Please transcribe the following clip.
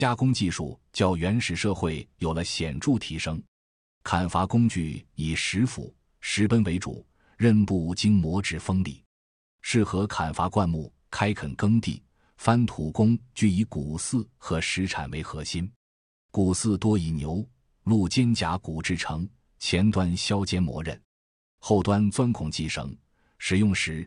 加工技术较原始社会有了显著提升。砍伐工具以石斧、石奔为主，刃部经磨制锋利，适合砍伐灌木、开垦耕地。翻土工具以骨饲和石铲为核心，骨饲多以牛、鹿肩胛骨制成，前端削尖磨刃，后端钻孔系绳，使用时